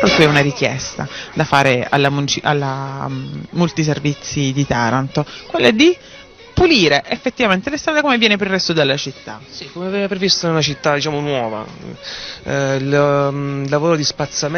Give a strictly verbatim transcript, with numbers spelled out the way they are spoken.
per cui è una richiesta da fare alla, munci- alla um, multiservizi di Taranto, quella di pulire effettivamente le strade come viene per il resto della città. Sì, come aveva previsto in una città, diciamo, nuova. Eh, il um, lavoro di spazzamento